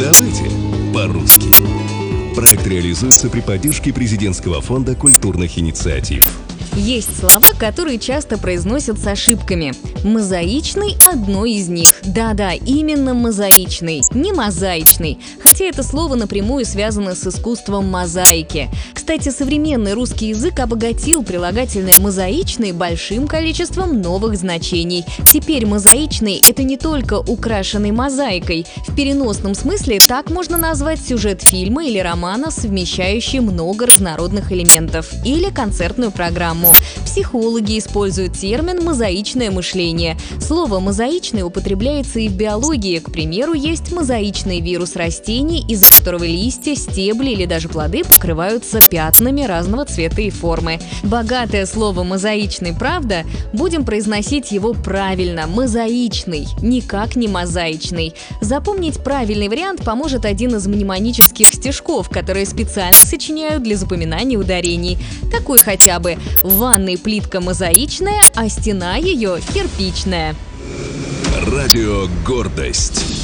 Давайте по-русски. Проект реализуется при поддержке Президентского фонда культурных инициатив. Есть слова, которые часто произносят с ошибками. Мозаичный – одно из них. Да-да, именно мозаичный, не мозаичный. Хотя это слово напрямую связано с искусством мозаики. Кстати, современный русский язык обогатил прилагательное «мозаичный» большим количеством новых значений. Теперь мозаичный – это не только украшенный мозаикой. В переносном смысле так можно назвать сюжет фильма или романа, совмещающий много разнородных элементов. Или концертную программу. Психологи используют термин «мозаичное мышление». Слово «мозаичный» употребляется и в биологии. К примеру, есть мозаичный вирус растений, из-за которого листья, стебли или даже плоды покрываются пятнами разного цвета и формы. Богатое слово «мозаичный», правда? Будем произносить его правильно – мозаичный, никак не мозаичный. Запомнить правильный вариант поможет один из мнемонических стишков, которые специально сочиняют для запоминания ударений. Такой хотя бы: в ванной плитка мозаичная, а стена ее кирпичная. Радио «Гордость».